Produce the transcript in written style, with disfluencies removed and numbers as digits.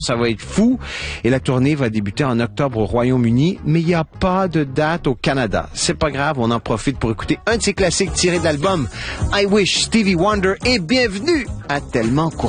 Ça va être fou. Et la tournée va débuter en octobre au Royaume-Uni, mais il n'y a pas de date au Canada. C'est pas grave, on en profite pour écouter un de ses classiques tirés de l'album I Wish Stevie Wonder et bienvenue à Tellement Court.